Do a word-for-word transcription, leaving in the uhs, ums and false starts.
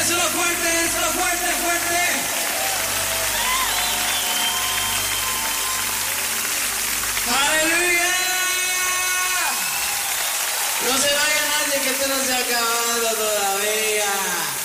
Déselo fuerte, déselo fuerte, fuerte. ¡Aleluya! No se vaya nadie, que esto no se ha acabado todavía.